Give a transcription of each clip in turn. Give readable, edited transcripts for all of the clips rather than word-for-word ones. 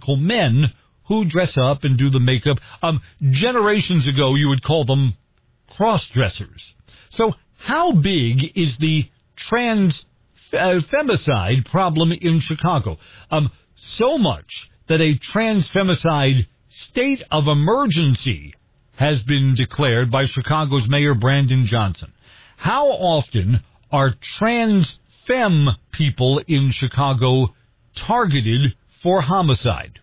biological men who dress up and do the makeup. Generations ago, you would call them cross-dressers. So how big is the femicide problem in Chicago? So much that a femicide state of emergency has been declared by Chicago's Mayor Brandon Johnson. How often are femme people in Chicago targeted for homicide?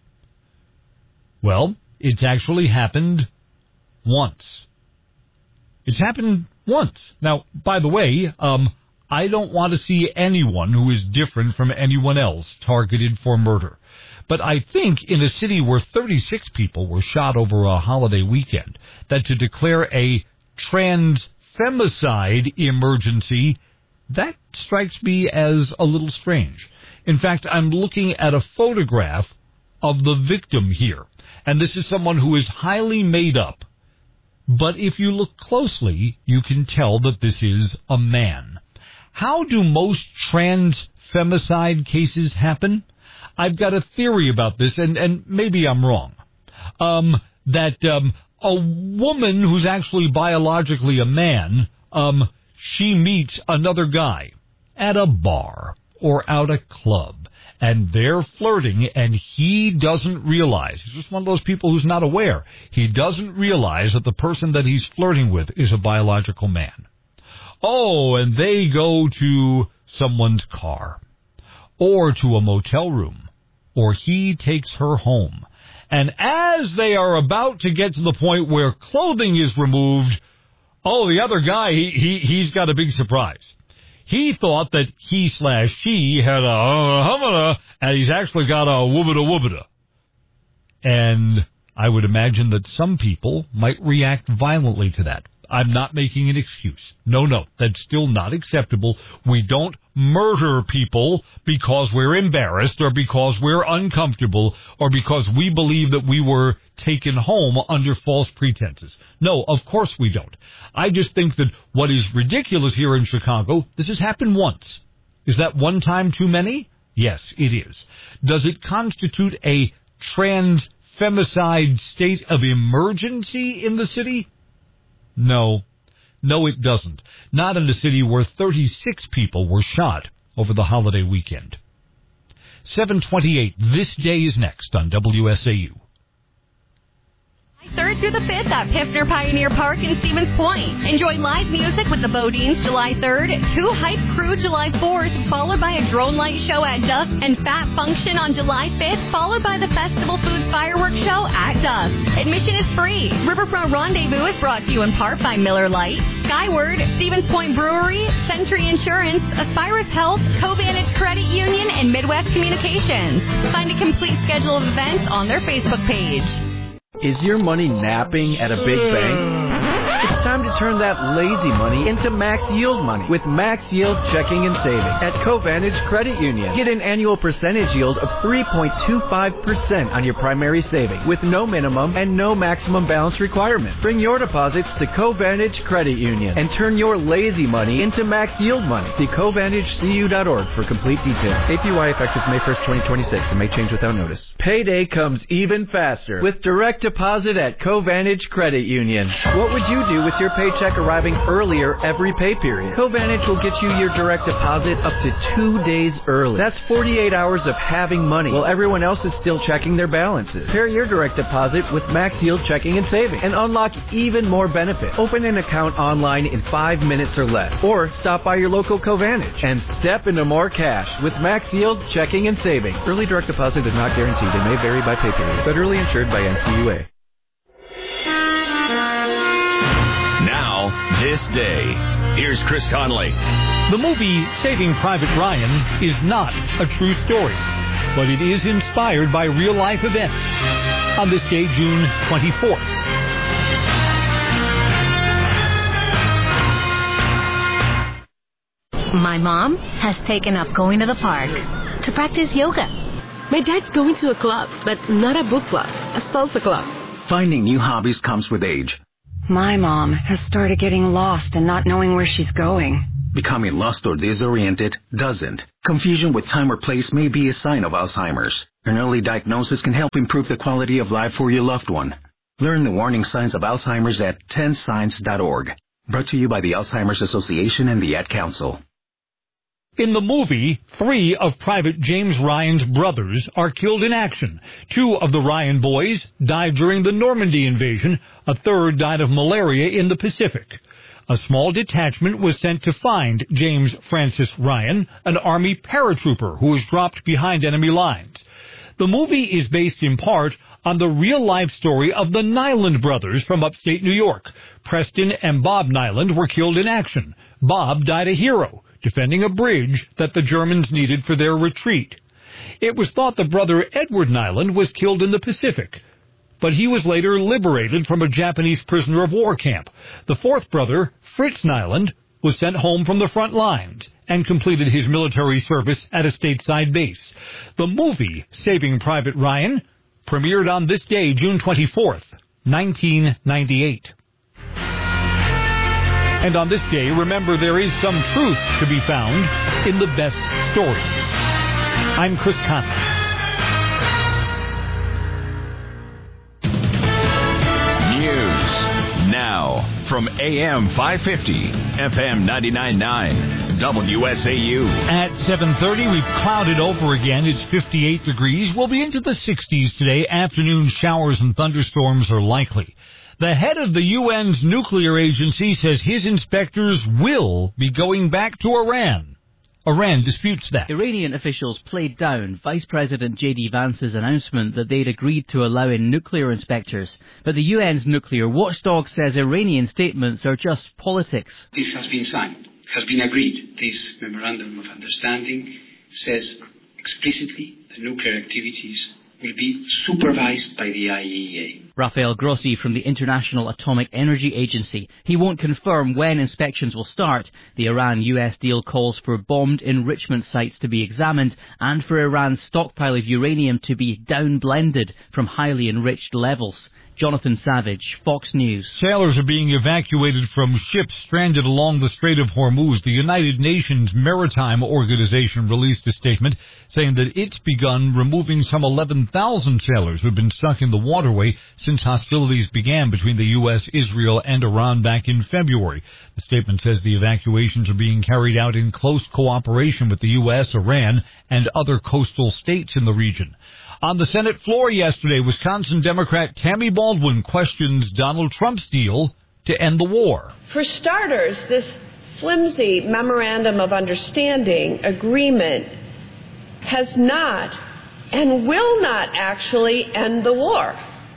Well, it's actually happened once. It's happened once. Now, by the way, I don't want to see anyone who is different from anyone else targeted for murder. But I think in a city where 36 people were shot over a holiday weekend, that to declare a femicide emergency, that strikes me as a little strange. In fact, I'm looking at a photograph of the victim here, and this is someone who is highly made up. But if you look closely, you can tell that this is a man. How do most femicide cases happen? I've got a theory about this, and maybe I'm wrong. That a woman who's actually biologically a man, she meets another guy at a bar or out a club, and they're flirting, and he doesn't realize. He's just one of those people who's not aware. He doesn't realize that the person that he's flirting with is a biological man. Oh, and they go to someone's car or to a motel room, or he takes her home. And as they are about to get to the point where clothing is removed, oh, the other guy, he's got a big surprise. He thought that he/she had a humana, and he's actually got a woobada. And I would imagine that some people might react violently to that. I'm not making an excuse. No, that's still not acceptable. We don't murder people because we're embarrassed or because we're uncomfortable or because we believe that we were taken home under false pretenses. No, of course we don't. I just think that what is ridiculous here in Chicago, this has happened once. Is that one time too many? Yes, it is. Does it constitute a femicide state of emergency in the city? No, it doesn't. Not in a city where 36 people were shot over the holiday weekend. 7:28. This day is next on WSAU. 3rd through the 5th at Piffner Pioneer Park in Stevens Point. Enjoy live music with the Bodines July 3rd, 2 Hype Crew July 4th, followed by a drone light show at dusk, and Fat Function on July 5th, followed by the Festival Foods Fireworks Show at dusk. Admission is free. Riverfront Rendezvous is brought to you in part by Miller Lite, Skyward, Stevens Point Brewery, Century Insurance, Aspirus Health, Covantage Credit Union, and Midwest Communications. Find a complete schedule of events on their Facebook page. Is your money napping at a big bank? It's time to turn that lazy money into max yield money with Max Yield Checking and Saving at Covantage Credit Union. Get an annual percentage yield of 3.25% on your primary savings with no minimum and no maximum balance requirement. Bring your deposits to Covantage Credit Union and turn your lazy money into max yield money. See CovantageCU.org for complete details. APY effective May 1st, 2026 and may change without notice. Payday comes even faster with direct deposit at Covantage Credit Union. What would you do with your paycheck arriving earlier every pay period? Covantage will get you your direct deposit up to 2 days early. That's 48 hours of having money while everyone else is still checking their balances. Pair your direct deposit with Max Yield Checking and Saving and unlock even more benefits. Open an account online in 5 minutes or less, or stop by your local Covantage and step into more cash with Max Yield Checking and Saving. Early direct deposit is not guaranteed and may vary by pay period. Federally insured by NCUA. Now, this day. Here's Chris Conley. The movie Saving Private Ryan is not a true story, but it is inspired by real-life events. On this day, June 24th. My mom has taken up going to the park to practice yoga. My dad's going to a club, but not a book club, a salsa club. Finding new hobbies comes with age. My mom has started getting lost and not knowing where she's going. Becoming lost or disoriented doesn't. Confusion with time or place may be a sign of Alzheimer's. An early diagnosis can help improve the quality of life for your loved one. Learn the warning signs of Alzheimer's at 10signs.org. Brought to you by the Alzheimer's Association and the Ad Council. In the movie, 3 of Private James Ryan's brothers are killed in action. 2 of the Ryan boys died during the Normandy invasion. A third died of malaria in the Pacific. A small detachment was sent to find James Francis Ryan, an Army paratrooper who was dropped behind enemy lines. The movie is based in part on the real-life story of the Nyland brothers from upstate New York. Preston and Bob Nyland were killed in action. Bob died a hero, defending a bridge that the Germans needed for their retreat. It was thought the brother Edward Nyland was killed in the Pacific, but he was later liberated from a Japanese prisoner of war camp. The fourth brother, Fritz Nyland, was sent home from the front lines and completed his military service at a stateside base. The movie, Saving Private Ryan, premiered on this day, June 24th, 1998. And on this day, remember there is some truth to be found in the best stories. I'm Chris Conley. News now from AM 550, FM 99.9, WSAU. At 7:30, we've clouded over again. It's 58 degrees. We'll be into the 60s today. Afternoon showers and thunderstorms are likely. The head of the UN's nuclear agency says his inspectors will be going back to Iran. Iran disputes that. Iranian officials played down Vice President J.D. Vance's announcement that they'd agreed to allow in nuclear inspectors. But the UN's nuclear watchdog says Iranian statements are just politics. This has been signed, has been agreed. This memorandum of understanding says explicitly that nuclear activities will be supervised by the IAEA. Rafael Grossi from the International Atomic Energy Agency. He won't confirm when inspections will start. The Iran-US deal calls for bombed enrichment sites to be examined and for Iran's stockpile of uranium to be downblended from highly enriched levels. Jonathan Savage, Fox News. Sailors are being evacuated from ships stranded along the Strait of Hormuz. The United Nations Maritime Organization released a statement saying that it's begun removing some 11,000 sailors who've been stuck in the waterway since hostilities began between the U.S., Israel, and Iran back in February. The statement says the evacuations are being carried out in close cooperation with the U.S., Iran, and other coastal states in the region. On the Senate floor yesterday, Wisconsin Democrat Tammy Baldwin questions Donald Trump's deal to end the war. For starters, this flimsy memorandum of understanding agreement has not and will not actually end the war.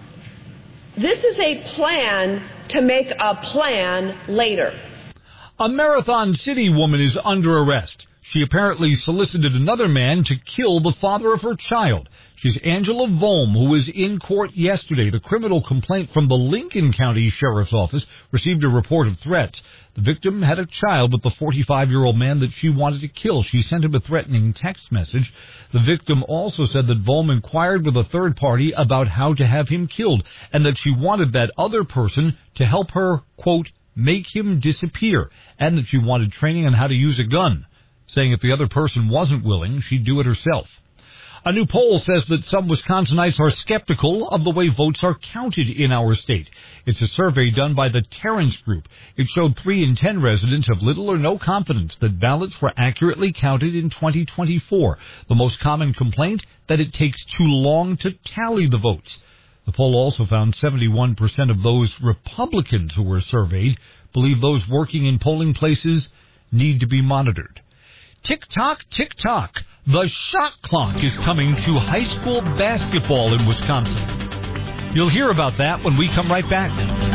This is a plan to make a plan later. A Marathon City woman is under arrest. She apparently solicited another man to kill the father of her child. She's Angela Volm, who was in court yesterday. The criminal complaint from the Lincoln County Sheriff's Office received a report of threats. The victim had a child with the 45-year-old man that she wanted to kill. She sent him a threatening text message. The victim also said that Volm inquired with a third party about how to have him killed and that she wanted that other person to help her, quote, make him disappear, and that she wanted training on how to use a gun, saying if the other person wasn't willing, she'd do it herself. A new poll says that some Wisconsinites are skeptical of the way votes are counted in our state. It's a survey done by the Terrence Group. It showed 3 in 10 residents have little or no confidence that ballots were accurately counted in 2024. The most common complaint, that it takes too long to tally the votes. The poll also found 71% of those Republicans who were surveyed believe those working in polling places need to be monitored. Tick-tock, tick-tock. The shot clock is coming to high school basketball in Wisconsin. You'll hear about that when we come right back.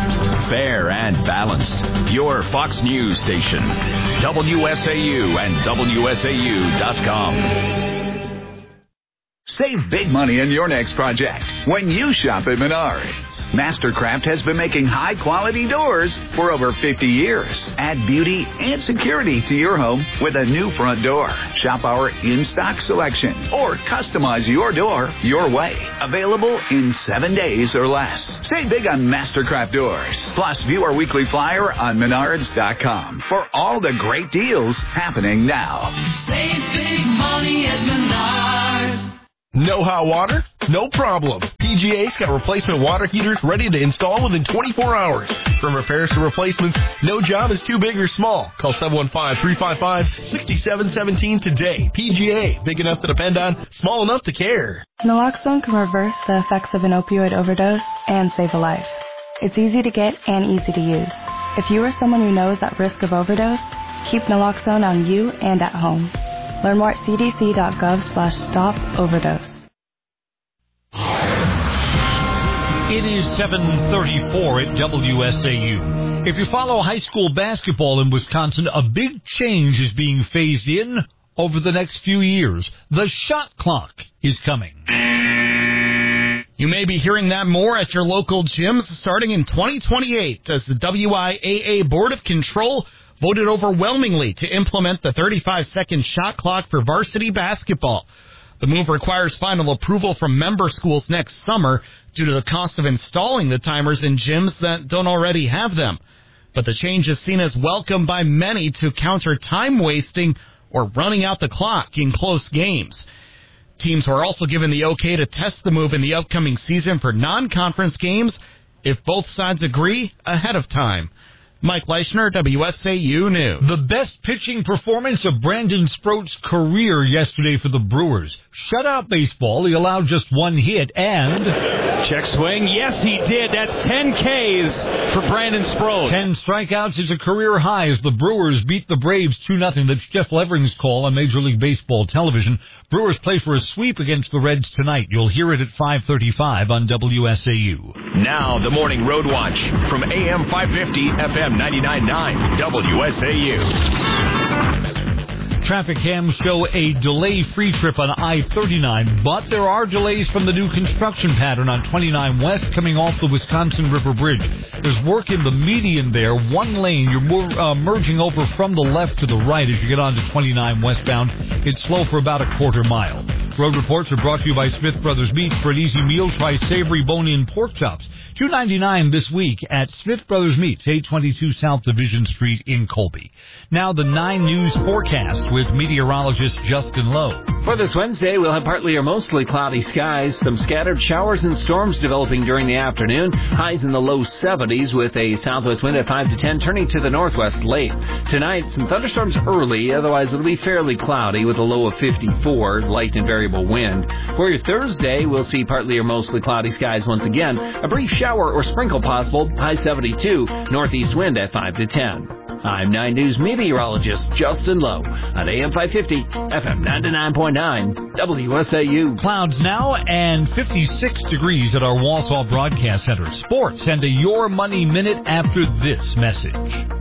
Fair and balanced. Your Fox News station. WSAU and WSAU.com. Save big money on your next project when you shop at Menards. Mastercraft has been making high-quality doors for over 50 years. Add beauty and security to your home with a new front door. Shop our in-stock selection or customize your door your way. Available in 7 days or less. Save big on Mastercraft doors. Plus, view our weekly flyer on Menards.com for all the great deals happening now. Save big money at Menards. No hot water? No problem. PGA's got replacement water heaters ready to install within 24 hours. From repairs to replacements, no job is too big or small. Call 715-355-6717 today. PGA, big enough to depend on, small enough to care. Naloxone can reverse the effects of an opioid overdose and save a life. It's easy to get and easy to use. If you or someone you know is at risk of overdose, keep naloxone on you and at home. Learn more at cdc.gov/stop-overdose. It is 7:34 at WSAU. If you follow high school basketball in Wisconsin, a big change is being phased in over the next few years. The shot clock is coming. You may be hearing that more at your local gyms starting in 2028 as the WIAA Board of Control voted overwhelmingly to implement the 35-second shot clock for varsity basketball. The move requires final approval from member schools next summer due to the cost of installing the timers in gyms that don't already have them. But the change is seen as welcome by many to counter time wasting or running out the clock in close games. Teams were also given the okay to test the move in the upcoming season for non-conference games if both sides agree ahead of time. Mike Leischner, WSAU News. The best pitching performance of Brandon Sproat's career yesterday for the Brewers. Shutout baseball, he allowed just one hit and... Check swing, yes he did. That's 10 Ks for Brandon Sproat. 10 strikeouts is a career high as the Brewers beat the Braves 2-0. That's Jeff Levering's call on Major League Baseball television. Brewers play for a sweep against the Reds tonight. You'll hear it at 5:35 on WSAU. Now the Morning Road Watch from AM 550, FM 99.9, WSAU. Traffic cams show a delay-free trip on I-39, but there are delays from the new construction pattern on 29 West coming off the Wisconsin River Bridge. There's work in the median there, one lane. You're merging over from the left to the right as you get onto 29 westbound. It's slow for about a quarter mile. Road reports are brought to you by Smith Brothers Meats. For an easy meal, try savory bone-in pork chops. $2.99 this week at Smith Brothers Meats, 822 South Division Street in Colby. Now the 9 News forecast with meteorologist Justin Lowe. For this Wednesday, we'll have partly or mostly cloudy skies, some scattered showers and storms developing during the afternoon. Highs in the low 70s with a southwest wind at 5 to 10, turning to the northwest late. Tonight, some thunderstorms early, otherwise it'll be fairly cloudy with a low of 54, light and variable wind. For your Thursday, we'll see partly or mostly cloudy skies once again. A brief shower or sprinkle possible, high 72, northeast wind at 5 to 10. I'm 9 News meteorologist Justin Lowe on AM 550, FM 99.9, WSAU. Clouds now and 56 degrees at our Wausau Broadcast Center. Sports and a Your Money Minute after this message.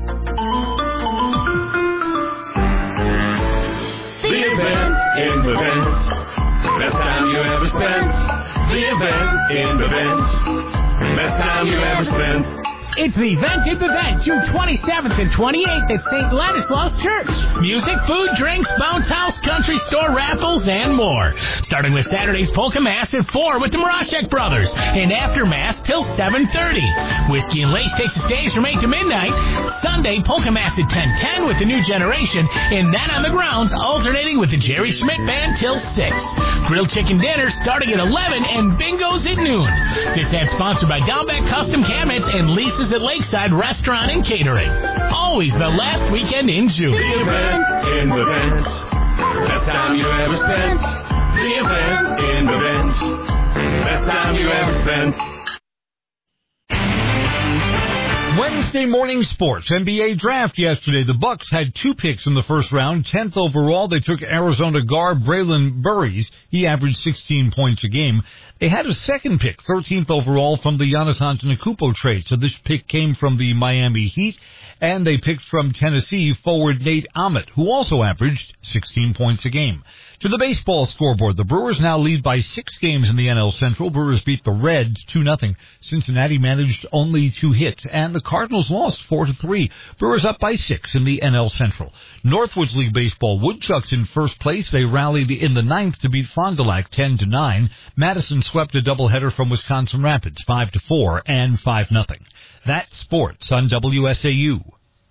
The event in Bavent. Best time you ever spent. The event in Bavent. Best time you ever spent. It's the event in Bavent, June 27th and 28th at St. Ladislaus Church. Music, food, drinks, bounce house, country store raffles, and more. Starting with Saturday's polka mass at 4 with the Marashek Brothers, and after mass till 7:30. Whiskey and Lace takes the stage from 8 to midnight. Sunday, polka mass at 10:10 with the New Generation, and then on the grounds, alternating with the Jerry Schmidt Band till 6. Grilled chicken dinner starting at 11 and bingos at noon. This ad sponsored by Dalbeck Custom Cabinets and Lisa's at Lakeside Restaurant and Catering. Always the last weekend in June. The event in Bavent. Best time you ever spent. The event in Bavent. Best time you ever spent. Wednesday morning sports, NBA draft yesterday. The Bucks had 2 picks in the first round. 10th overall, they took Arizona guard Braylon Burries. He averaged 16 points a game. They had a second pick, 13th overall, from the Giannis Antetokounmpo trade. So this pick came from the Miami Heat, and they picked from Tennessee forward Nate Ahmet, who also averaged 16 points a game. To the baseball scoreboard, the Brewers now lead by 6 games in the NL Central. Brewers beat the Reds 2-0. Cincinnati managed only 2 hits, and the Cardinals lost 4-3. Brewers up by 6 in the NL Central. Northwoods League Baseball, Woodchucks in first place. They rallied in the 9th to beat Fond du Lac 10-9. Madison swept a doubleheader from Wisconsin Rapids 5-4 and 5-0. That's sports on WSAU.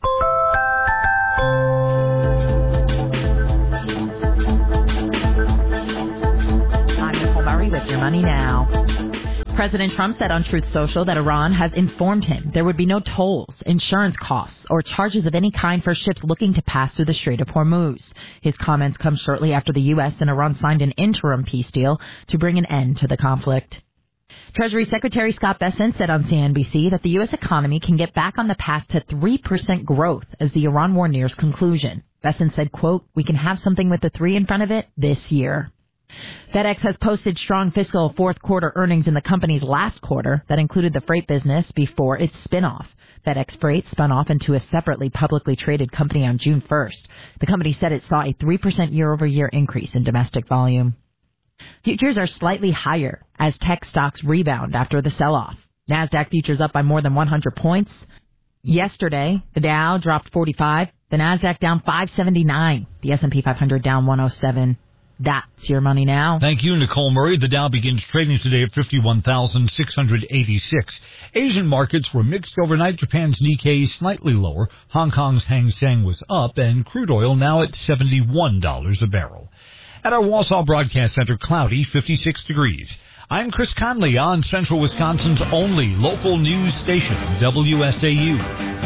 With your money now. President Trump said on Truth Social that Iran has informed him there would be no tolls, insurance costs, or charges of any kind for ships looking to pass through the Strait of Hormuz. His comments come shortly after the U.S. and Iran signed an interim peace deal to bring an end to the conflict. Treasury Secretary Scott Bessent said on CNBC that the U.S. economy can get back on the path to 3% growth as the Iran war nears conclusion. Bessent said, quote, "We can have something with the 3 in front of it this year." FedEx has posted strong fiscal fourth quarter earnings in the company's last quarter that included the freight business before its spinoff. FedEx Freight spun off into a separately publicly traded company on June 1st. The company said it saw a 3% year-over-year increase in domestic volume. Futures are slightly higher as tech stocks rebound after the sell-off. NASDAQ futures up by more than 100 points. Yesterday, the Dow dropped 45, the NASDAQ down 579, the S&P 500 down 107. That's your money now. Thank you, Nicole Murray. The Dow begins trading today at 51,686. Asian markets were mixed overnight. Japan's Nikkei slightly lower. Hong Kong's Hang Seng was up, and crude oil now at $71 a barrel. At our Wausau Broadcast Center, cloudy, 56 degrees. I'm Chris Conley on Central Wisconsin's only local news station, WSAU.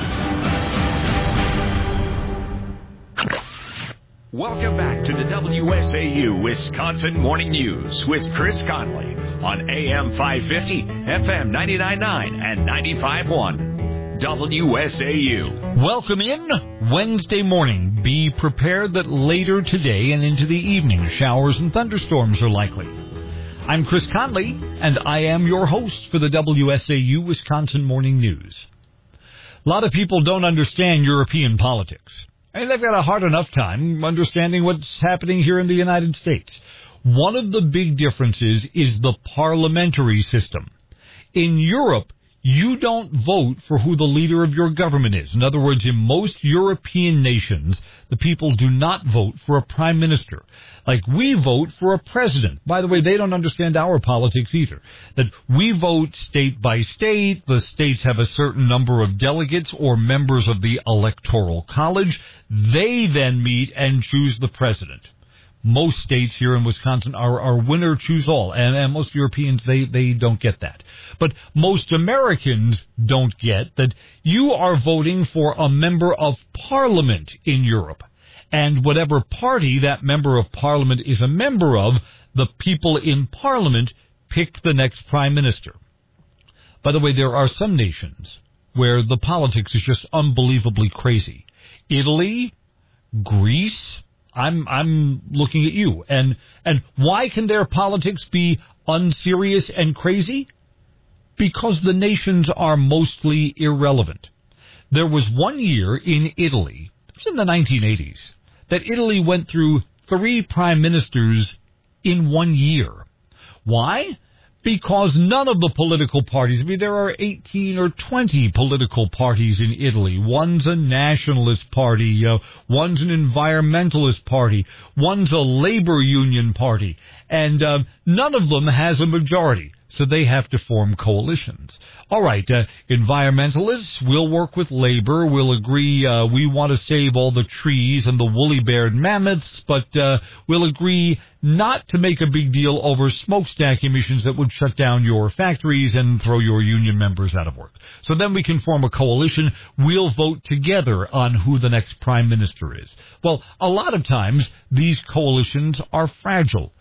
Welcome back to the WSAU Wisconsin Morning News with Chris Conley on AM 550, FM 99.9, and 95.1. WSAU. Welcome in Wednesday morning. Be prepared that later today and into the evening, showers and thunderstorms are likely. I'm Chris Conley, and I am your host for the WSAU Wisconsin Morning News. A lot of people don't understand European politics. I mean, they've got a hard enough time understanding what's happening here in the United States. One of the big differences is the parliamentary system. In Europe, you don't vote for who the leader of your government is. In other words, in most European nations, the people do not vote for a prime minister. Like we vote for a president. By the way, they don't understand our politics either. That we vote state by state. The states have a certain number of delegates or members of the Electoral College. They then meet and choose the president. Most states here in Wisconsin are winner choose all, and most Europeans, they don't get that. But most Americans don't get that you are voting for a member of parliament in Europe. And whatever party that member of parliament is a member of, the people in parliament pick the next prime minister. By the way, there are some nations where the politics is just unbelievably crazy. Italy, Greece, I'm looking at you. And why can their politics be unserious and crazy? Because the nations are mostly irrelevant. There was one year in Italy, it was in the 1980s, that Italy went through 3 prime ministers in 1 year. Why? Because none of the political parties, I mean, there are 18 or 20 political parties in Italy. One's a nationalist party, one's an environmentalist party, one's a labor union party, and none of them has a majority. So they have to form coalitions. All right, environmentalists will work with labor. We'll agree we want to save all the trees and the woolly-beared mammoths, but we'll agree not to make a big deal over smokestack emissions that would shut down your factories and throw your union members out of work. So then we can form a coalition. We'll vote together on who the next prime minister is. Well, a lot of times these coalitions are fragile.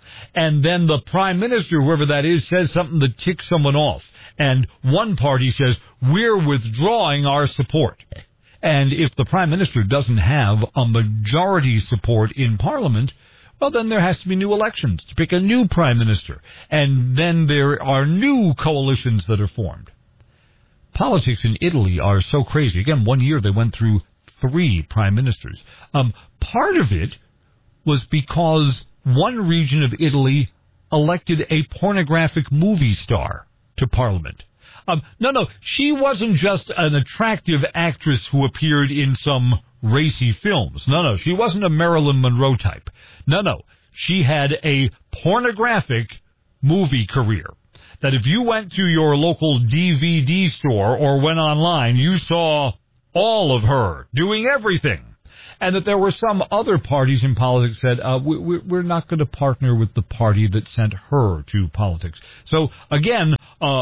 And then the prime minister, whoever that is, says something that ticks someone off. And one party says, we're withdrawing our support. And if the prime minister doesn't have a majority support in parliament, well, then there has to be new elections to pick a new prime minister. And then there are new coalitions that are formed. Politics in Italy are so crazy. Again, 1 year they went through 3 prime ministers. Part of it was because one region of Italy elected a pornographic movie star to parliament. No, she wasn't just an attractive actress who appeared in some racy films. No, she wasn't a Marilyn Monroe type. No, she had a pornographic movie career. That if you went to your local DVD store or went online, you saw all of her doing everything. And that there were some other parties in politics that said, we're not going to partner with the party that sent her to politics. So, again,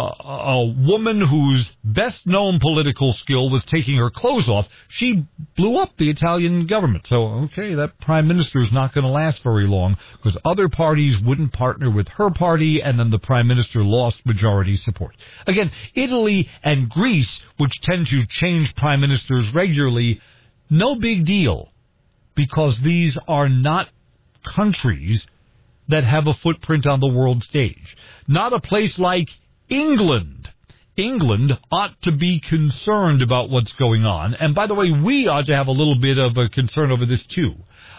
a woman whose best-known political skill was taking her clothes off, she blew up the Italian government. So, okay, that prime minister is not going to last very long because other parties wouldn't partner with her party, and then the prime minister lost majority support. Again, Italy and Greece, which tend to change prime ministers regularly, no big deal, because these are not countries that have a footprint on the world stage. Not a place like England. England ought to be concerned about what's going on. And by the way, we ought to have a little bit of a concern over this too.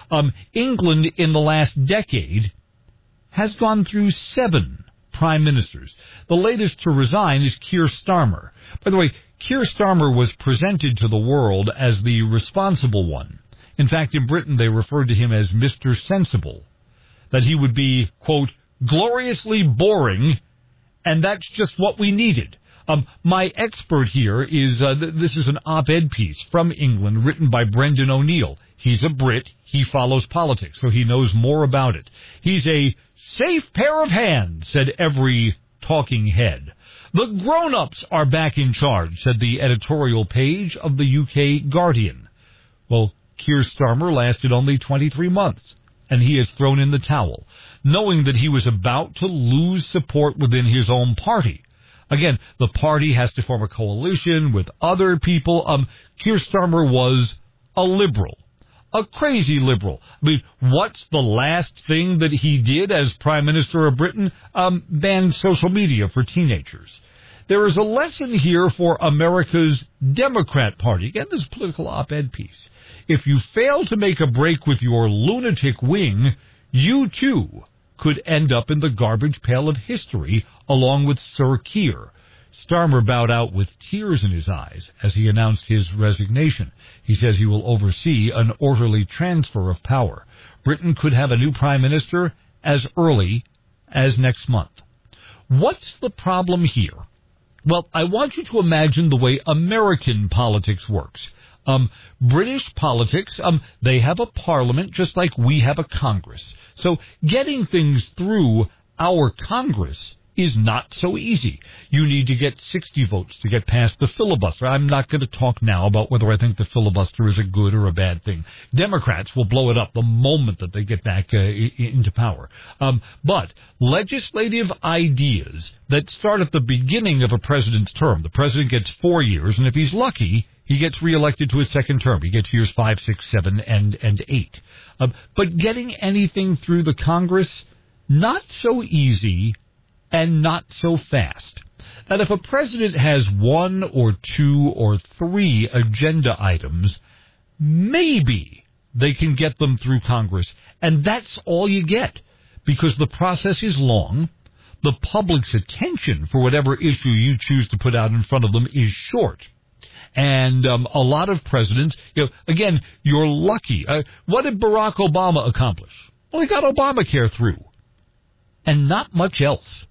England in the last decade has gone through 7 prime ministers. The latest to resign is Keir Starmer. By the way, Keir Starmer was presented to the world as the responsible one. In fact, in Britain, they referred to him as Mr. Sensible, that he would be, quote, gloriously boring, and that's just what we needed. My expert here is, this is an op-ed piece from England written by Brendan O'Neill. He's a Brit. He follows politics, so he knows more about it. He's a safe pair of hands, said every talking head. The grown-ups are back in charge, said the editorial page of the UK Guardian. Well, Keir Starmer lasted only 23 months, and he has thrown in the towel, knowing that he was about to lose support within his own party. Again, the party has to form a coalition with other people. Keir Starmer was a liberal. A crazy liberal. I mean, what's the last thing that he did as Prime Minister of Britain? Banned social media for teenagers. There is a lesson here for America's Democrat Party. Again, this is a political op-ed piece. If you fail to make a break with your lunatic wing, you too could end up in the garbage pail of history along with Sir Keir. Starmer bowed out with tears in his eyes as he announced his resignation. He says he will oversee an orderly transfer of power. Britain could have a new prime minister as early as next month. What's the problem here? Well, I want you to imagine the way American politics works. British politics, they have a parliament just like we have a Congress. So getting things through our Congress is not so easy. You need to get 60 votes to get past the filibuster. I'm not going to talk now about whether I think the filibuster is a good or a bad thing. Democrats will blow it up the moment that they get back into power. But legislative ideas that start at the beginning of a president's term, the president gets 4 years, and if he's lucky, he gets reelected to his second term. He gets years 5, 6, 7, and 8. But getting anything through the Congress, not so easy and not so fast. That if a president has 1 or 2 or 3 agenda items, maybe they can get them through Congress. And that's all you get, because the process is long. The public's attention for whatever issue you choose to put out in front of them is short. And a lot of presidents, again, you're lucky. What did Barack Obama accomplish? Well, he got Obamacare through. And not much else.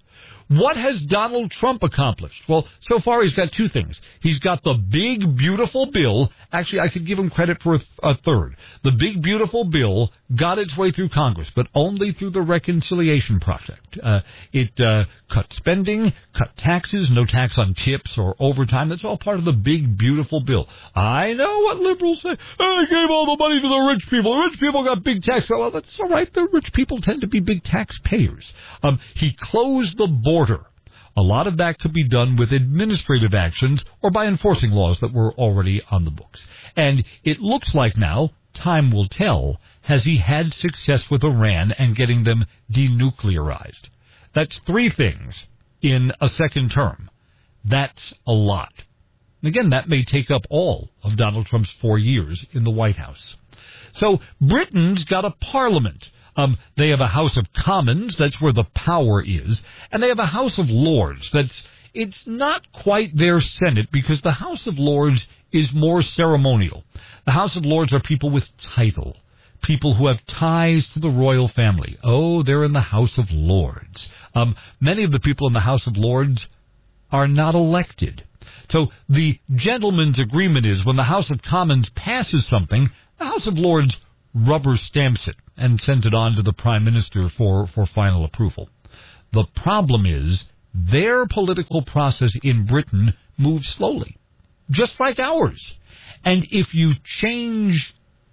What has Donald Trump accomplished? Well, so far he's got two things. He's got the big, beautiful bill. Actually, I could give him credit for a third. The big, beautiful bill got its way through Congress, but only through the reconciliation project. It cut spending, cut taxes, no tax on tips or overtime. That's all part of the big, beautiful bill. I know what liberals say. I gave all the money to the rich people. The rich people got big tax. Well, that's all right. The rich people tend to be big taxpayers. He closed the border. A lot of that could be done with administrative actions or by enforcing laws that were already on the books. And it looks like now, time will tell, has he had success with Iran and getting them denuclearized. That's three things in a second term. That's a lot. Again, that may take up all of Donald Trump's 4 years in the White House. So Britain's got a parliament. They have a House of Commons, that's where the power is, and they have a House of Lords. It's not quite their Senate because the House of Lords is more ceremonial. The House of Lords are people with title, people who have ties to the royal family. Oh, they're in the House of Lords. Many of the people in the House of Lords are not elected. So the gentleman's agreement is when the House of Commons passes something, the House of Lords rubber stamps it and sends it on to the Prime Minister for final approval. The problem is their political process in Britain moves slowly, just like ours. And if you change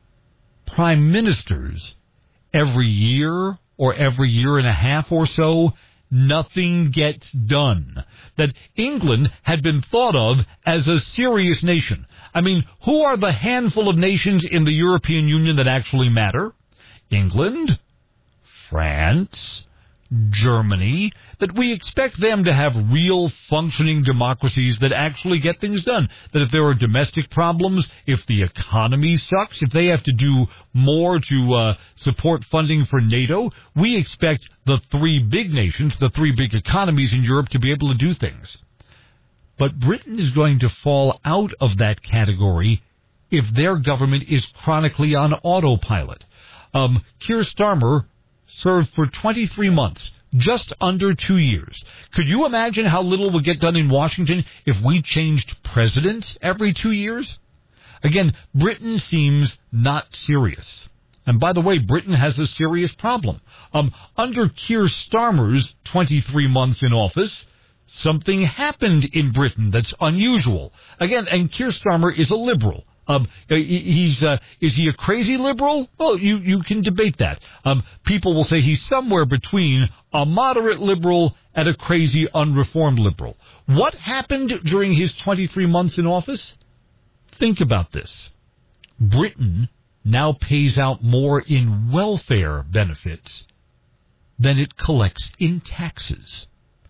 Prime Ministers every year or every year and a half or so, nothing gets done. That England had been thought of as a serious nation. I mean, who are the handful of nations in the European Union that actually matter? England, France, Germany, that we expect them to have real functioning democracies that actually get things done. That if there are domestic problems, if the economy sucks, if they have to do more to support funding for NATO, we expect the three big nations, the three big economies in Europe to be able to do things. But Britain is going to fall out of that category if their government is chronically on autopilot. Keir Starmer served for 23 months, just under 2 years. Could you imagine how little would get done in Washington if we changed presidents every 2 years? Again, Britain seems not serious. And by the way, Britain has a serious problem. Under Keir Starmer's 23 months in office, something happened in Britain that's unusual. Again, and Keir Starmer is a liberal. Is he a crazy liberal? Well, you can debate that. People will say he's somewhere between a moderate liberal and a crazy unreformed liberal. What happened during his 23 months in office? Think about this. Britain now pays out more in welfare benefits than it collects in taxes.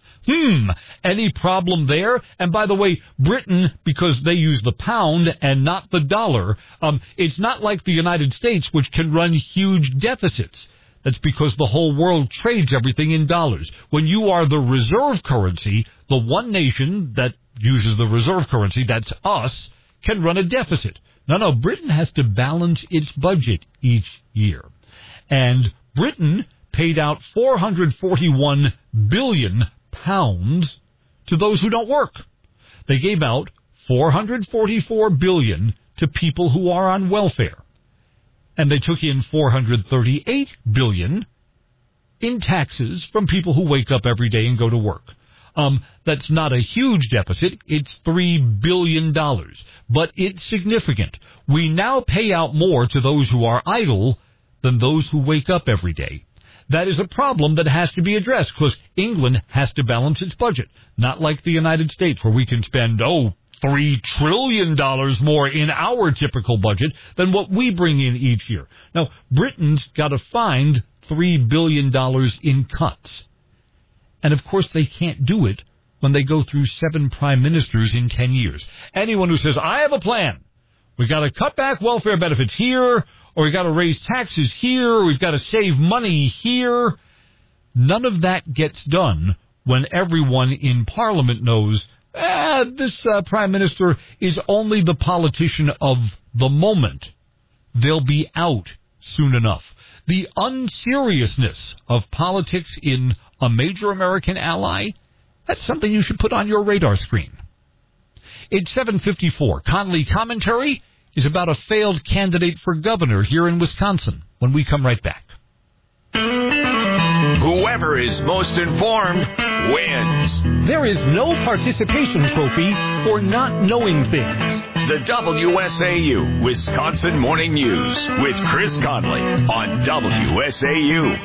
Any problem there? And by the way, Britain, because they use the pound and not the dollar, it's not like the United States, which can run huge deficits. That's because the whole world trades everything in dollars. When you are the reserve currency, the one nation that uses the reserve currency, that's us, can run a deficit. No, Britain has to balance its budget each year. And Britain paid out £441 billion to those who don't work. They gave out $444 billion to people who are on welfare. And they took in $438 billion in taxes from people who wake up every day and go to work. That's not a huge deficit. It's $3 billion. But it's significant. We now pay out more to those who are idle than those who wake up every day. That is a problem that has to be addressed because England has to balance its budget. Not like the United States where we can spend, $3 trillion more in our typical budget than what we bring in each year. Now, Britain's got to find $3 billion in cuts. And, of course, they can't do it when they go through 7 prime ministers in 10 years. Anyone who says, I have a plan, we got to cut back welfare benefits here, or we've got to raise taxes here, or we've got to save money here. None of that gets done when everyone in Parliament knows, this Prime Minister is only the politician of the moment. They'll be out soon enough. The unseriousness of politics in a major American ally, That's something you should put on your radar screen. It's 7:54. Conley Commentary is about a failed candidate for governor here in Wisconsin when we come right back. Whoever is most informed wins. There is no participation trophy for not knowing things. The WSAU Wisconsin Morning News with Chris Conley on WSAU.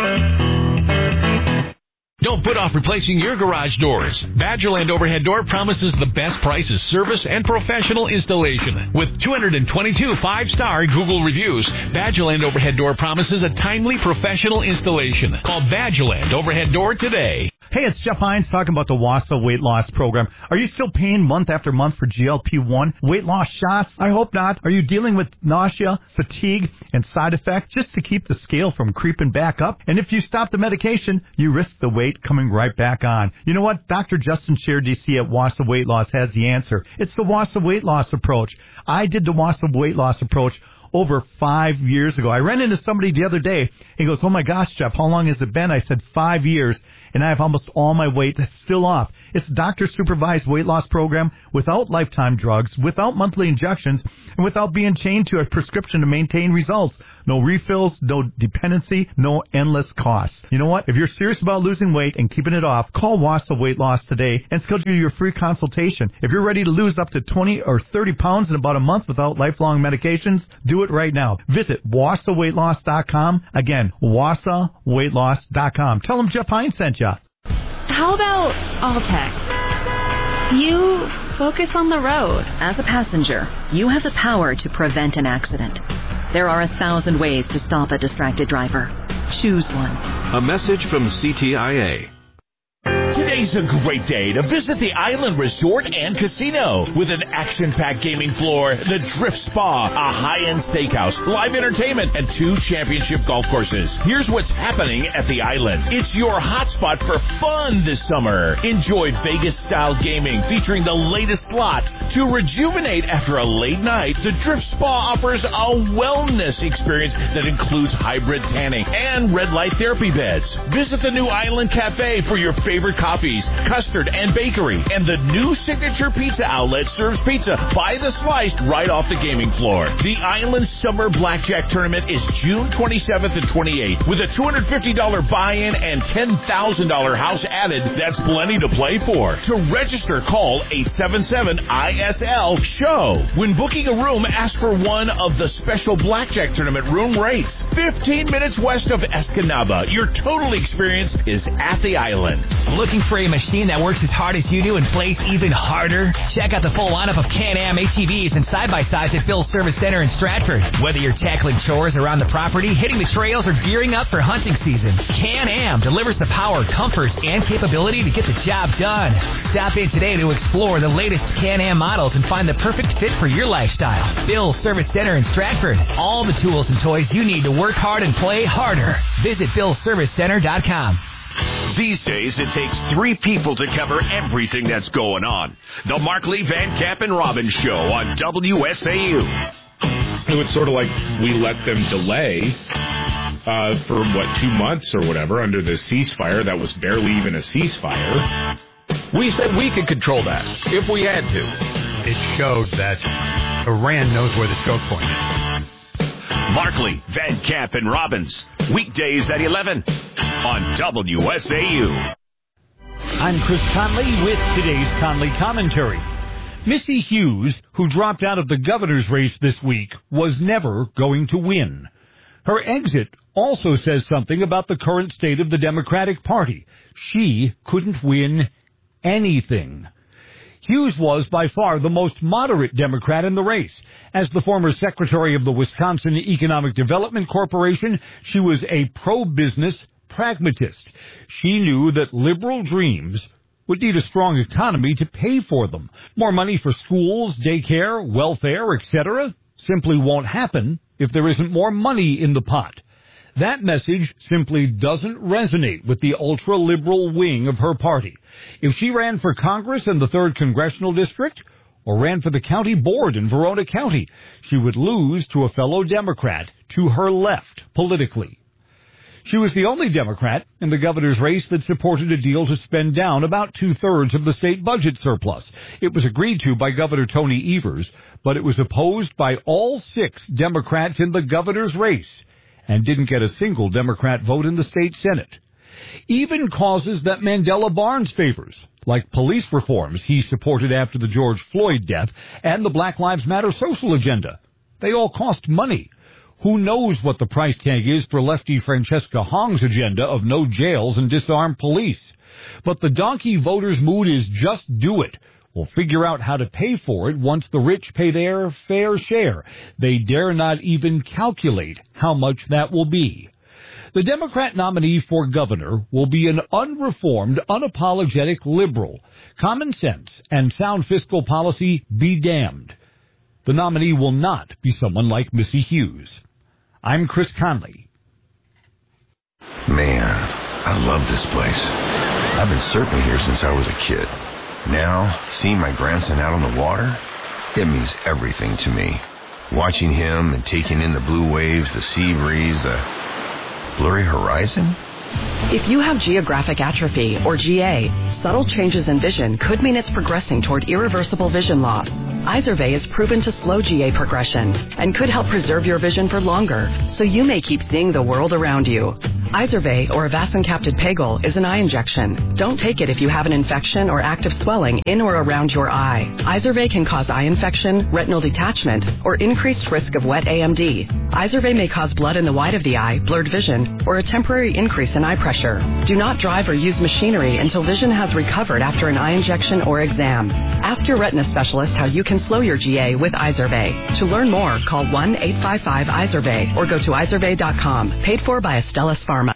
Don't put off replacing your garage doors. Badgerland Overhead Door promises the best prices, service, and professional installation. With 222 five-star Google reviews, Badgerland Overhead Door promises a timely, professional installation. Call Badgerland Overhead Door today. Hey, it's Jeff Hines talking about the WASA weight loss program. Are you still paying month after month for GLP-1 weight loss shots? I hope not. Are you dealing with nausea, fatigue, and side effects just to keep the scale from creeping back up? And if you stop the medication, you risk the weight coming right back on. You know what? Dr. Justin Scheer, DC at WASA Weight Loss has the answer. It's the WASA weight loss approach. I did the WASA weight loss approach over 5 years ago. I ran into somebody the other day. He goes, "Oh my gosh, Jeff, how long has it been?" I said, 5 years. And I have almost all my weight still off. It's a doctor-supervised weight loss program without lifetime drugs, without monthly injections, and without being chained to a prescription to maintain results. No refills, no dependency, no endless costs. You know what? If you're serious about losing weight and keeping it off, call WASA Weight Loss today and schedule your free consultation. If you're ready to lose up to 20 or 30 pounds in about a month without lifelong medications, do it right now. Visit wasaweightloss.com. Again, wasaweightloss.com. Tell them Jeff Hines sent you. How about all text? You focus on the road. As a passenger, you have the power to prevent an accident. There are 1,000 ways to stop a distracted driver. Choose one. A message from CTIA. Today's a great day to visit the Island Resort and Casino with an action-packed gaming floor, the Drift Spa, a high-end steakhouse, live entertainment, and 2 championship golf courses. Here's what's happening at the Island. It's your hotspot for fun this summer. Enjoy Vegas-style gaming featuring the latest slots. To rejuvenate after a late night, the Drift Spa offers a wellness experience that includes hybrid tanning and red light therapy beds. Visit the new Island Cafe for your favorite coffees, custard, and bakery. And the new signature pizza outlet serves pizza by the slice right off the gaming floor. The Island Summer Blackjack Tournament is June 27th and 28th with a $250 buy-in and $10,000 house added. That's plenty to play for. To register, call 877-ISL-SHOW. When booking a room, ask for one of the special Blackjack Tournament room rates. 15 minutes west of Escanaba. Your total experience is at the Island. Looking for a machine that works as hard as you do and plays even harder? Check out the full lineup of Can-Am ATVs and side-by-sides at Bill's Service Center in Stratford. Whether you're tackling chores around the property, hitting the trails, or gearing up for hunting season, Can-Am delivers the power, comfort, and capability to get the job done. Stop in today to explore the latest Can-Am models and find the perfect fit for your lifestyle. Bill's Service Center in Stratford. All the tools and toys you need to work hard and play harder. Visit BillServiceCenter.com. These days, it takes 3 people to cover everything that's going on. The Markley, Van Camp, and Robbins Show on WSAU. It was sort of like we let them delay for, 2 months or whatever under the ceasefire that was barely even a ceasefire. We said we could control that if we had to. It showed that Iran knows where the choke point is. Markley, Van Camp, and Robbins. Weekdays at 11 on WSAU. I'm Chris Conley with today's Conley Commentary. Missy Hughes, who dropped out of the governor's race this week, was never going to win. Her exit also says something about the current state of the Democratic Party. She couldn't win anything. Hughes was by far the most moderate Democrat in the race. As the former secretary of the Wisconsin Economic Development Corporation, she was a pro-business pragmatist. She knew that liberal dreams would need a strong economy to pay for them. More money for schools, daycare, welfare, etc. simply won't happen if there isn't more money in the pot. That message simply doesn't resonate with the ultra-liberal wing of her party. If she ran for Congress in the 3rd Congressional District or ran for the county board in Verona County, she would lose to a fellow Democrat to her left politically. She was the only Democrat in the governor's race that supported a deal to spend down about 2/3 of the state budget surplus. It was agreed to by Governor Tony Evers, but it was opposed by all 6 Democrats in the governor's race and didn't get a single Democrat vote in the state Senate. Even causes that Mandela Barnes favors, like police reforms he supported after the George Floyd death and the Black Lives Matter social agenda. They all cost money. Who knows what the price tag is for lefty Francesca Hong's agenda of no jails and disarmed police. But the donkey voters' mood is just do it. We'll figure out how to pay for it once the rich pay their fair share. They dare not even calculate how much that will be. The Democrat nominee for governor will be an unreformed, unapologetic liberal. Common sense and sound fiscal policy be damned. The nominee will not be someone like Missy Hughes. I'm Chris Conley. Man, I love this place. I've been surfing here since I was a kid. Now, seeing my grandson out on the water, it means everything to me. Watching him and taking in the blue waves, the sea breeze, the blurry horizon. If you have geographic atrophy, or GA, subtle changes in vision could mean it's progressing toward irreversible vision loss. Izervay is proven to slow GA progression and could help preserve your vision for longer, so you may keep seeing the world around you. Izervay, or avacincaptad pegol, is an eye injection. Don't take it if you have an infection or active swelling in or around your eye. Izervay can cause eye infection, retinal detachment, or increased risk of wet AMD. Izervay may cause blood in the white of the eye, blurred vision, or a temporary increase in eye pressure. Do not drive or use machinery until vision has recovered after an eye injection or exam. Ask your retina specialist how you can slow your GA with Izervay. To learn more, call 1-855-IZERVAY or go to izervay.com. Paid for by Astellas Pharma.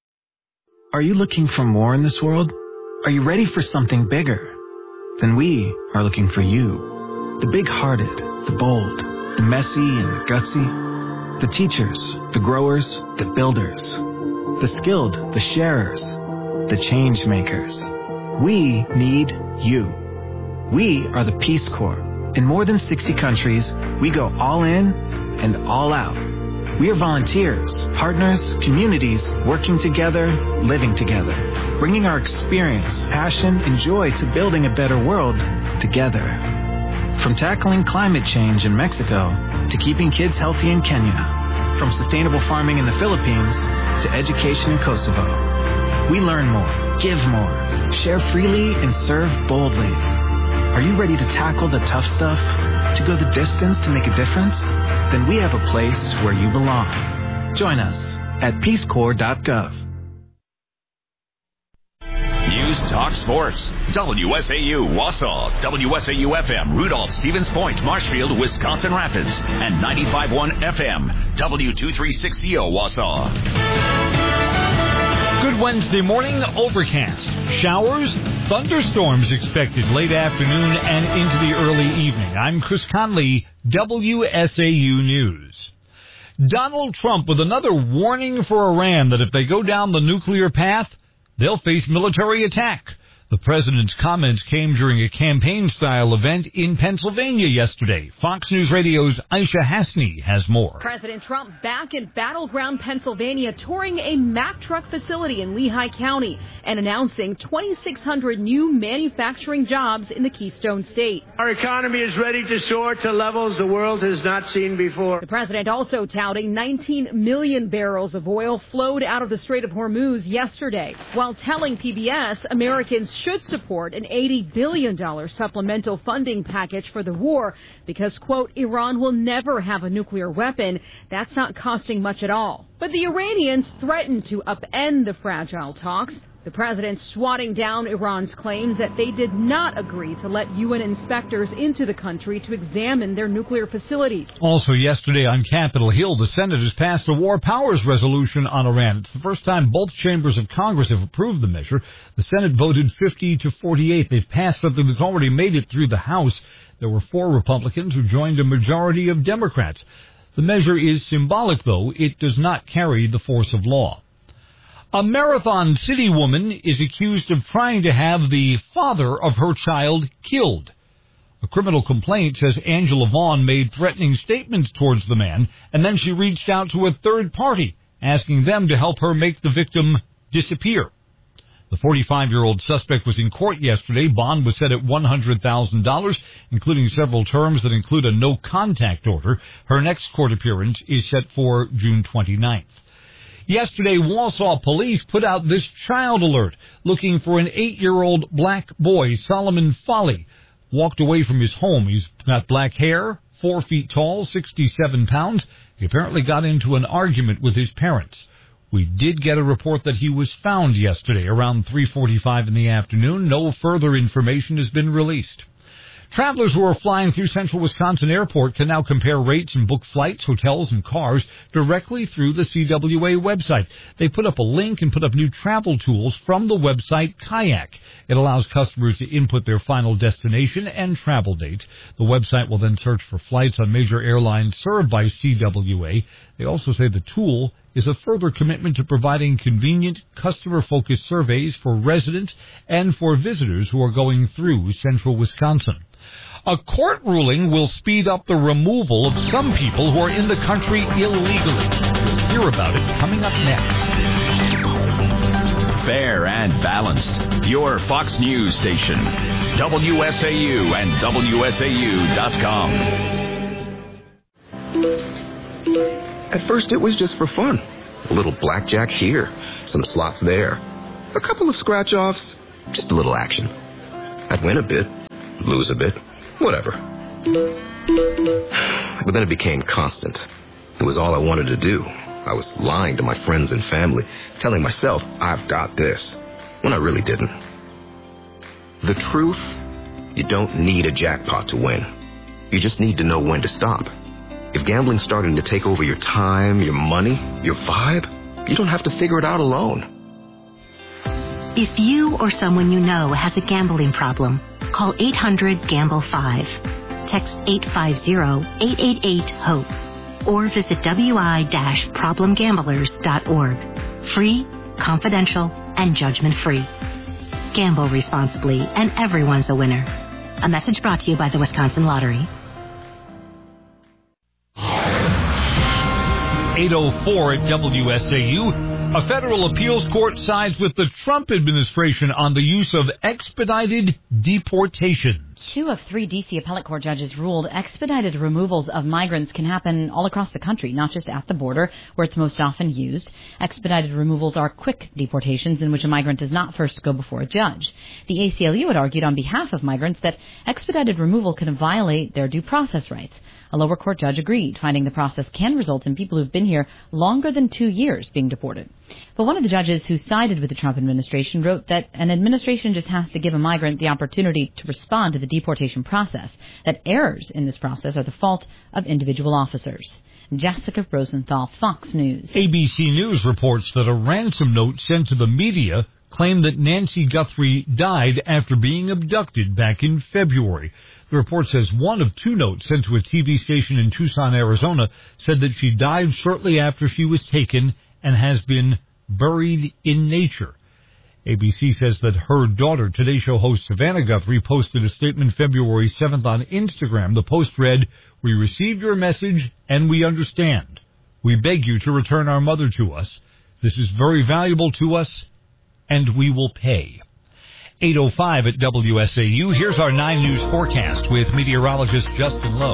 Are you looking for more in this world? Are you ready for something bigger? Then we are looking for you. The big-hearted, the bold, the messy and the gutsy. The teachers, the growers, the builders. The skilled, the sharers, the change makers. We need you. We are the Peace Corps. In more than 60 countries, we go all in and all out. We are volunteers, partners, communities, working together, living together, bringing our experience, passion, and joy to building a better world together. From tackling climate change in Mexico to keeping kids healthy in Kenya, from sustainable farming in the Philippines to education in Kosovo. We learn more, give more, share freely, and serve boldly. Are you ready to tackle the tough stuff? To go the distance to make a difference? Then we have a place where you belong. Join us at peacecorps.gov. News Talk Sports. WSAU Wausau, WSAU FM Rudolph, Stevens Point, Marshfield, Wisconsin Rapids, and 95.1 FM W236CO Wausau. Good Wednesday morning, overcast. Showers, thunderstorms expected late afternoon and into the early evening. I'm Chris Conley, WSAU News. Donald Trump with another warning for Iran that if they go down the nuclear path, they'll face military attack. The president's comments came during a campaign-style event in Pennsylvania yesterday. Fox News Radio's Aisha Hasni has more. President Trump back in battleground Pennsylvania, touring a Mack truck facility in Lehigh County and announcing 2,600 new manufacturing jobs in the Keystone State. Our economy is ready to soar to levels the world has not seen before. The president also touting 19 million barrels of oil flowed out of the Strait of Hormuz yesterday, while telling PBS Americans should support an $80 billion supplemental funding package for the war because, quote, Iran will never have a nuclear weapon. That's not costing much at all. But the Iranians threatened to upend the fragile talks. The president swatting down Iran's claims that they did not agree to let UN inspectors into the country to examine their nuclear facilities. Also yesterday on Capitol Hill, the Senate has passed a war powers resolution on Iran. It's the first time both chambers of Congress have approved the measure. The Senate voted 50-48. They've passed something that's already made it through the House. There were 4 Republicans who joined a majority of Democrats. The measure is symbolic, though. It does not carry the force of law. A Marathon City woman is accused of trying to have the father of her child killed. A criminal complaint says Angela Vaughn made threatening statements towards the man, and then she reached out to a third party asking them to help her make the victim disappear. The 45-year-old suspect was in court yesterday. Bond was set at $100,000, including several terms that include a no-contact order. Her next court appearance is set for June 29th. Yesterday, Wausau police put out this child alert looking for an 8-year-old black boy, Solomon Foley. Walked away from his home. He's got black hair, 4 feet tall, 67 pounds. He apparently got into an argument with his parents. We did get a report that he was found yesterday around 3:45 in the afternoon. No further information has been released. Travelers who are flying through Central Wisconsin Airport can now compare rates and book flights, hotels, and cars directly through the CWA website. They put up a link and put up new travel tools from the website Kayak. It allows customers to input their final destination and travel date. The website will then search for flights on major airlines served by CWA. They also say the tool is a further commitment to providing convenient, customer-focused surveys for residents and for visitors who are going through Central Wisconsin. A court ruling will speed up the removal of some people who are in the country illegally. We'll hear about it coming up next. Fair and balanced. Your Fox News station. WSAU and WSAU.com. At first, it was just for fun. A little blackjack here, some slots there, a couple of scratch-offs, just a little action. I'd win a bit, lose a bit, whatever. But then it became constant. It was all I wanted to do. I was lying to my friends and family, telling myself, I've got this, when I really didn't. The truth, you don't need a jackpot to win. You just need to know when to stop. If gambling's starting to take over your time, your money, your vibe, you don't have to figure it out alone. If you or someone you know has a gambling problem, call 800-GAMBLE-5. Text 850-888-HOPE. Or visit wi-problemgamblers.org. Free, confidential, and judgment-free. Gamble responsibly, and everyone's a winner. A message brought to you by the Wisconsin Lottery. 8:04 at WSAU. A federal appeals court sides with the Trump administration on the use of expedited deportations. 2 of 3 D.C. appellate court judges ruled expedited removals of migrants can happen all across the country, not just at the border, where it's most often used. Expedited removals are quick deportations in which a migrant does not first go before a judge. The ACLU had argued on behalf of migrants that expedited removal can violate their due process rights. A lower court judge agreed, finding the process can result in people who've been here longer than 2 years being deported. But one of the judges who sided with the Trump administration wrote that an administration just has to give a migrant the opportunity to respond to the deportation process, that errors in this process are the fault of individual officers. Jessica Rosenthal, Fox News. ABC News reports that a ransom note sent to the media claimed that Nancy Guthrie died after being abducted back in February. The report says one of 2 notes sent to a TV station in Tucson, Arizona, said that she died shortly after she was taken and has been buried in nature. ABC says that her daughter, Today Show host Savannah Guthrie, posted a statement February 7th on Instagram. The post read, "We received your message and we understand. We beg you to return our mother to us. This is very valuable to us and we will pay." 8:05 at WSAU. Here's our 9 News forecast with meteorologist Justin Lowe.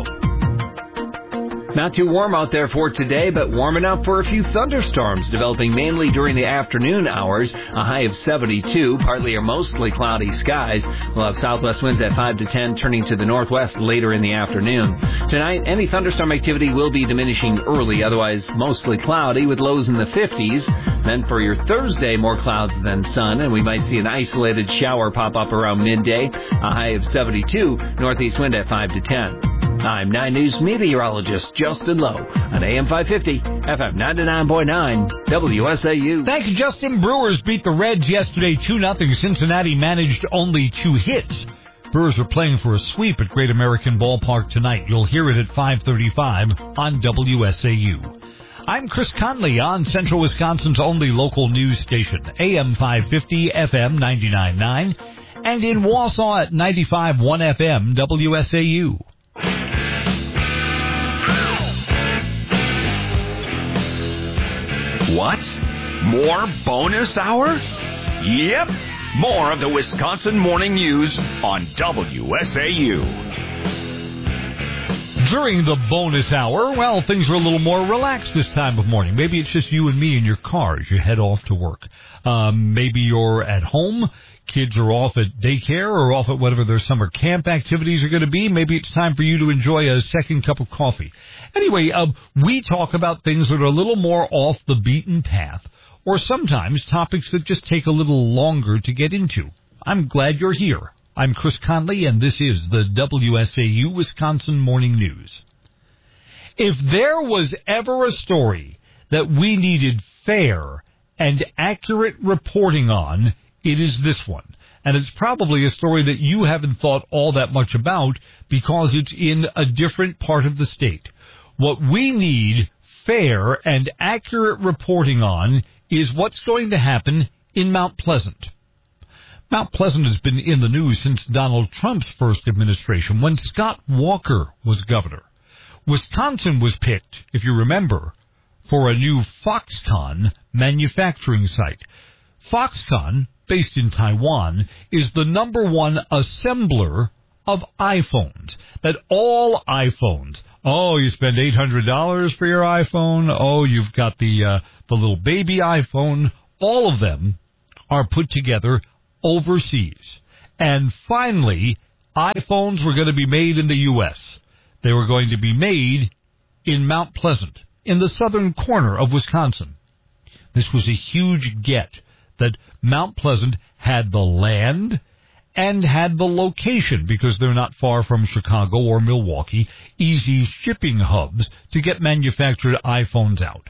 Not too warm out there for today, but warm enough for a few thunderstorms developing mainly during the afternoon hours. A high of 72, partly or mostly cloudy skies. We'll have southwest winds at 5 to 10, turning to the northwest later in the afternoon. Tonight, any thunderstorm activity will be diminishing early, otherwise mostly cloudy with lows in the 50s. Then for your Thursday, more clouds than sun, and we might see an isolated shower pop up around midday. A high of 72, northeast wind at 5 to 10. I'm 9 News meteorologist Justin Lowe on AM 550, FM 99.9, WSAU. Thank you, Justin. Brewers beat the Reds yesterday 2-0. Cincinnati managed only 2 hits. Brewers are playing for a sweep at Great American Ballpark tonight. You'll hear it at 5:35 on WSAU. I'm Chris Conley on Central Wisconsin's only local news station, AM 550, FM 99.9, and in Wausau at 95.1 FM, WSAU. What? More bonus hour? Yep. More of the Wisconsin Morning News on WSAU. During the bonus hour, well, things are a little more relaxed this time of morning. Maybe it's just you and me in your car as you head off to work. Maybe you're at home. Kids are off at daycare or off at whatever their summer camp activities are going to be. Maybe it's time for you to enjoy a second cup of coffee. Anyway, we talk about things that are a little more off the beaten path, or sometimes topics that just take a little longer to get into. I'm glad you're here. I'm Chris Conley, and this is the WSAU Wisconsin Morning News. If there was ever a story that we needed fair and accurate reporting on, it is this one. And it's probably a story that you haven't thought all that much about because it's in a different part of the state. What we need fair and accurate reporting on is what's going to happen in Mount Pleasant. Mount Pleasant has been in the news since Donald Trump's first administration, when Scott Walker was governor. Wisconsin was picked, if you remember, for a new Foxconn manufacturing site. Foxconn, based in Taiwan, is the #1 assembler of iPhones. That all iPhones, oh, you spend $800 for your iPhone, oh, you've got the little baby iPhone, all of them are put together overseas. And finally, iPhones were going to be made in the U.S. They were going to be made in Mount Pleasant, in the southern corner of Wisconsin. This was a huge get that Mount Pleasant had the land and had the location, because they're not far from Chicago or Milwaukee, easy shipping hubs to get manufactured iPhones out.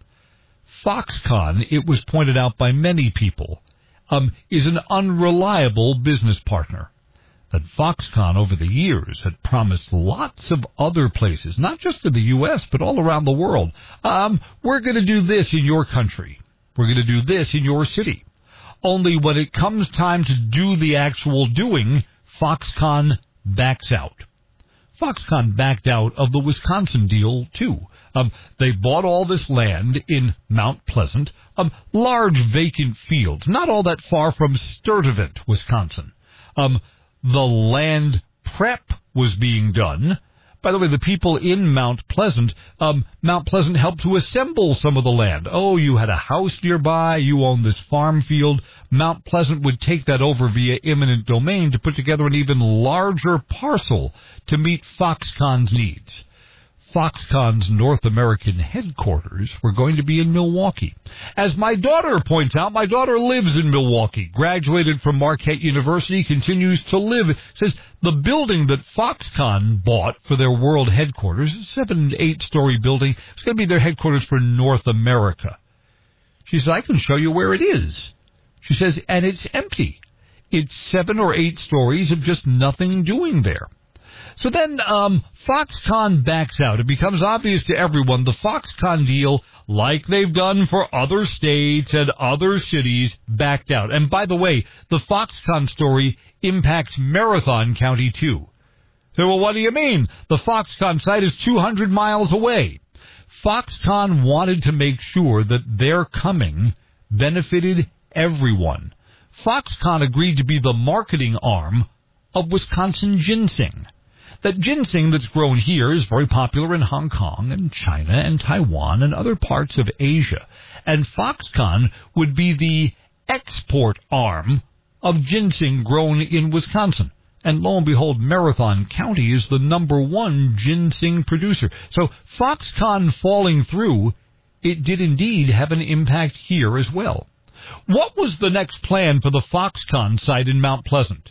Foxconn, it was pointed out by many people, is an unreliable business partner. That Foxconn over the years had promised lots of other places, not just in the U.S., but all around the world. We're going to do this in your country. We're going to do this in your city. Only when it comes time to do the actual doing, Foxconn backs out. Foxconn backed out of the Wisconsin deal, too. They bought all this land in Mount Pleasant, large vacant fields, not all that far from Sturtevant, Wisconsin. The land prep was being done. By the way, the people in Mount Pleasant helped to assemble some of the land. Oh, you had a house nearby, you own this farm field. Mount Pleasant would take that over via eminent domain to put together an even larger parcel to meet Foxconn's needs. Foxconn's North American headquarters were going to be in Milwaukee. As my daughter points out, my daughter lives in Milwaukee, graduated from Marquette University, continues to live. Says the building that Foxconn bought for their world headquarters, a 7 to 8 story building, it's going to be their headquarters for North America. She says, I can show you where it is. She says, and it's empty. It's 7 or 8 stories of just nothing doing there. So then Foxconn backs out. It becomes obvious to everyone the Foxconn deal, like they've done for other states and other cities, backed out. And by the way, the Foxconn story impacts Marathon County, too. So, well, what do you mean? The Foxconn site is 200 miles away. Foxconn wanted to make sure that their coming benefited everyone. Foxconn agreed to be the marketing arm of Wisconsin ginseng. That ginseng that's grown here is very popular in Hong Kong and China and Taiwan and other parts of Asia. And Foxconn would be the export arm of ginseng grown in Wisconsin. And lo and behold, Marathon County is the #1 ginseng producer. So Foxconn falling through, it did indeed have an impact here as well. What was the next plan for the Foxconn site in Mount Pleasant?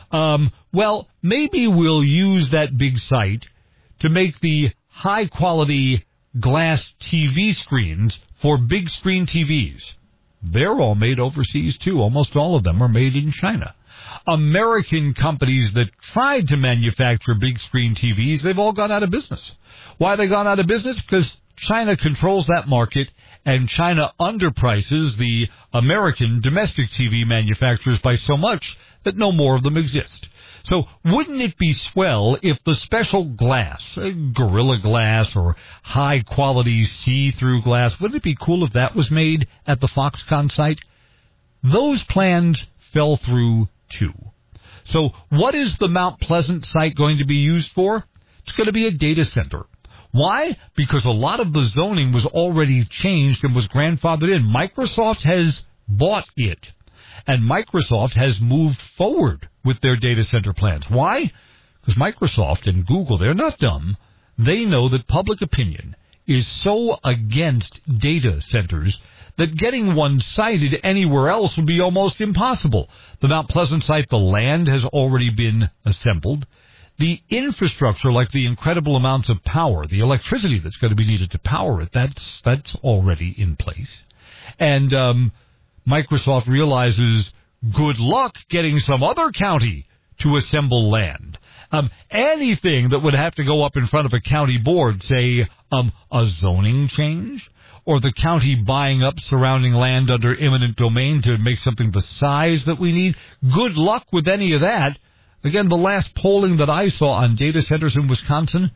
Well, maybe we'll use that big site to make the high-quality glass TV screens for big screen TVs. They're all made overseas, too. Almost all of them are made in China. American companies that tried to manufacture big screen TVs, they've all gone out of business. Why they gone out of business? Because China controls that market, and China underprices the American domestic TV manufacturers by so much that no more of them exist. So wouldn't it be swell if the special glass, Gorilla Glass or high-quality see-through glass, wouldn't it be cool if that was made at the Foxconn site? Those plans fell through, too. So what is the Mount Pleasant site going to be used for? It's going to be a data center. Why? Because a lot of the zoning was already changed and was grandfathered in. Microsoft has bought it, and Microsoft has moved forward with their data center plans. Why? Because Microsoft and Google, they're not dumb. They know that public opinion is so against data centers that getting one sited anywhere else would be almost impossible. The Mount Pleasant site, the land has already been assembled. The infrastructure, like the incredible amounts of power, the electricity that's going to be needed to power it, that's already in place. And Microsoft realizes, good luck getting some other county to assemble land. Anything that would have to go up in front of a county board, say a zoning change, or the county buying up surrounding land under eminent domain to make something the size that we need, good luck with any of that. Again, the last polling that I saw on data centers in Wisconsin,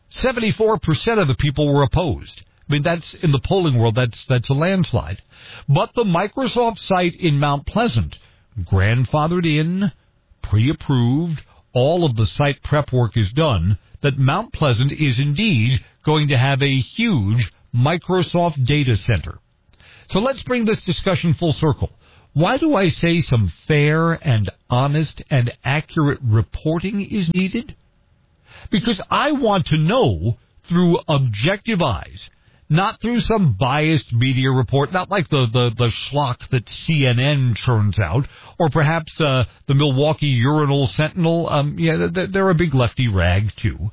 74% of the people were opposed. I mean, that's in the polling world, that's a landslide. But the Microsoft site in Mount Pleasant, grandfathered in, pre-approved, all of the site prep work is done, that Mount Pleasant is indeed going to have a huge Microsoft data center. So let's bring this discussion full circle. Why do I say some fair and honest and accurate reporting is needed? Because I want to know through objective eyes, not through some biased media report, not like the schlock that CNN churns out, or perhaps the Milwaukee Urinal Sentinel. They're a big lefty rag, too.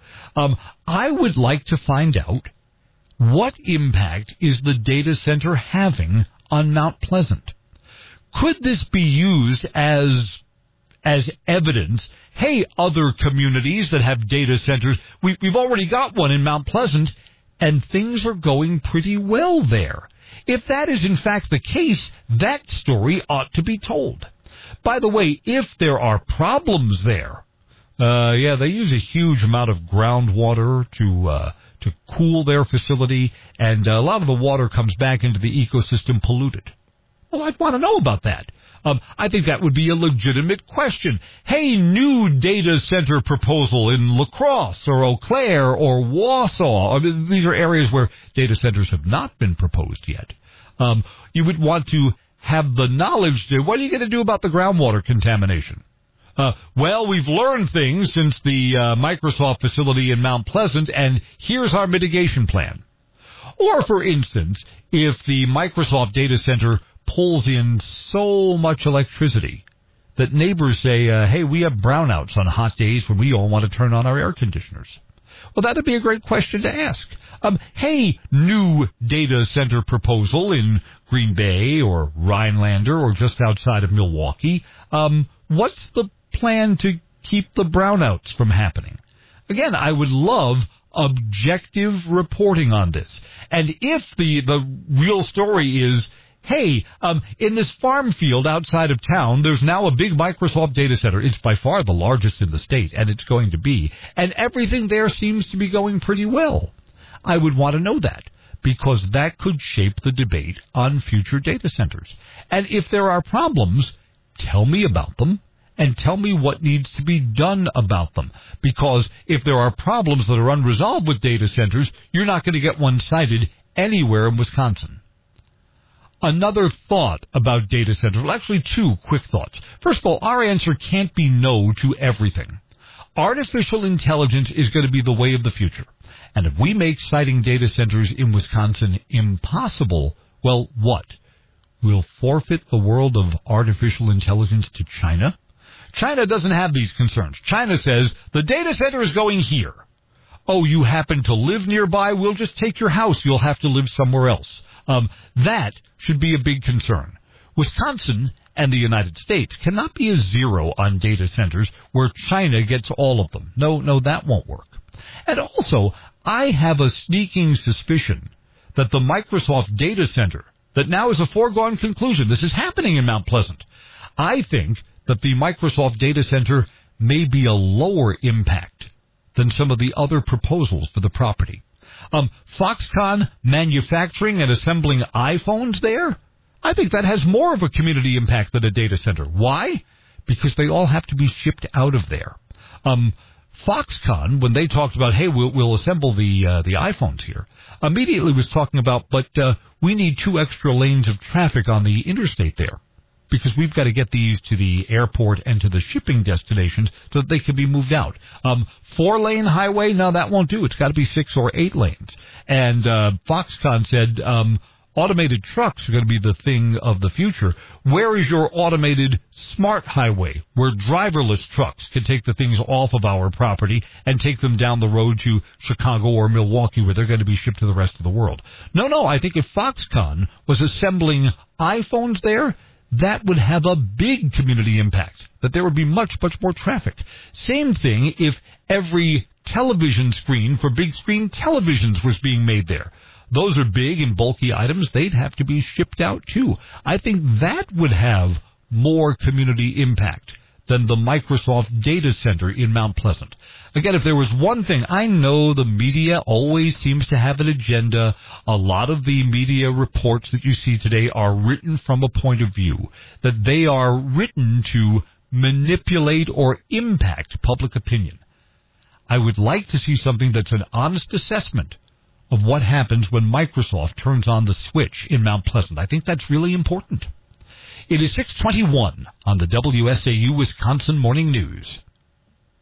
I would like to find out what impact is the data center having on Mount Pleasant. Could this be used as evidence? Hey, other communities that have data centers, we've already got one in Mount Pleasant, and things are going pretty well there. If that is in fact the case, that story ought to be told. By the way, if there are problems there, they use a huge amount of groundwater to cool their facility, and a lot of the water comes back into the ecosystem polluted. Well, I'd want to know about that. I think that would be a legitimate question. Hey, new data center proposal in La Crosse or Eau Claire or Wausau. These are areas where data centers have not been proposed yet. You would want to have the knowledge to, what are you going to do about the groundwater contamination? Well, we've learned things since the Microsoft facility in Mount Pleasant, and here's our mitigation plan. Or, for instance, if the Microsoft data center pulls in so much electricity that neighbors say, hey, we have brownouts on hot days when we all want to turn on our air conditioners. Well, that would be a great question to ask. Hey, new data center proposal in Green Bay or Rhinelander or just outside of Milwaukee. What's the plan to keep the brownouts from happening? Again, I would love objective reporting on this. And if the real story is, hey, in this farm field outside of town, there's now a big Microsoft data center. It's by far the largest in the state, and it's going to be. And everything there seems to be going pretty well. I would want to know that, because that could shape the debate on future data centers. And if there are problems, tell me about them, and tell me what needs to be done about them. Because if there are problems that are unresolved with data centers, you're not going to get one cited anywhere in Wisconsin. Another thought about data centers, well, actually two quick thoughts. First of all, our answer can't be no to everything. Artificial intelligence is going to be the way of the future. And if we make siting data centers in Wisconsin impossible, well, what? We'll forfeit the world of artificial intelligence to China? China doesn't have these concerns. China says, the data center is going here. Oh, you happen to live nearby? We'll just take your house. You'll have to live somewhere else. That should be a big concern. Wisconsin and the United States cannot be a zero on data centers where China gets all of them. No, that won't work. And also, I have a sneaking suspicion that the Microsoft data center, that now is a foregone conclusion, this is happening in Mount Pleasant. I think that the Microsoft data center may be a lower impact than some of the other proposals for the property. Foxconn manufacturing and assembling iPhones there? I think that has more of a community impact than a data center. Why? Because they all have to be shipped out of there. Foxconn, when they talked about, hey, we'll assemble the iPhones here, immediately was talking about, but we need 2 extra lanes of traffic on the interstate there, because we've got to get these to the airport and to the shipping destinations so that they can be moved out. 4-lane highway, no, that won't do. It's got to be 6 or 8 lanes. And Foxconn said automated trucks are going to be the thing of the future. Where is your automated smart highway where driverless trucks can take the things off of our property and take them down the road to Chicago or Milwaukee where they're going to be shipped to the rest of the world? No, I think if Foxconn was assembling iPhones there, that would have a big community impact, that there would be much, much more traffic. Same thing if every television screen for big screen televisions was being made there. Those are big and bulky items. They'd have to be shipped out, too. I think that would have more community impact than the Microsoft data center in Mount Pleasant. Again, if there was one thing, I know the media always seems to have an agenda. A lot of the media reports that you see today are written from a point of view that they are written to manipulate or impact public opinion. I would like to see something that's an honest assessment of what happens when Microsoft turns on the switch in Mount Pleasant. I think that's really important. It is 6:21 on the WSAU Wisconsin Morning News.